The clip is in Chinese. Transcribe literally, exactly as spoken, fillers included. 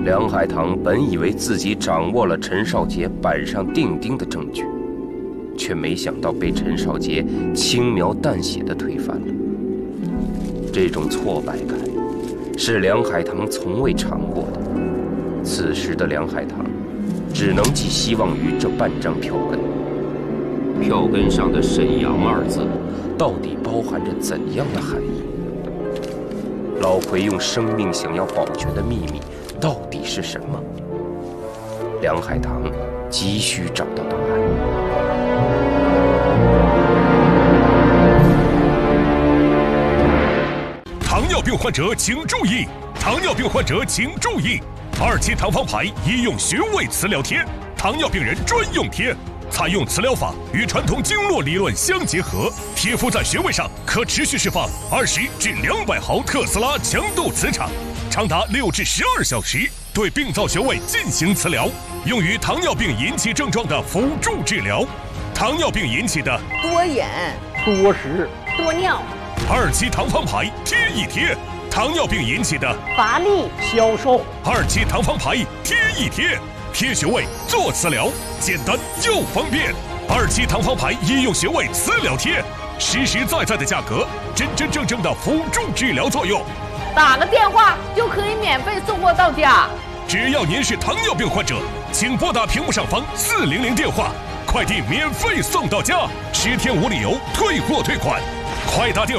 梁海棠本以为自己掌握了陈少杰板上钉钉的证据，却没想到被陈少杰轻描淡写地推翻了。这种挫败感是梁海棠从未尝过的。此时的梁海棠只能寄希望于这半张票根。票根上的沈阳二字到底包含着怎样的含义？老奎用生命想要保全的秘密到底是什么？梁海棠急需找到答案。 糖尿病患者请注意！糖尿病患者请注意！二期糖方牌医用穴位磁疗贴，糖尿病人专用贴。采用磁疗法与传统经络理论相结合，贴敷在穴位上可持续释放二十至两百毫特斯拉强度磁场，长达六至十二小时，对病灶穴位进行磁疗，用于糖尿病引起症状的辅助治疗。糖尿病引起的多眼、 多食、 多尿， 二期糖方牌贴一贴；糖尿病引起的乏力、 消瘦， 二期糖方牌贴一贴。贴穴位做磁疗，简单又方便。二期糖方牌医用穴位磁疗贴，实实在在的价格，真真正正的辅助治疗作用。 打个电话就可以免费送货到家。 只要您是糖尿病患者，请拨打屏幕上方四零零电话，快递免费送到家，十天无理由退货退款。快打电话。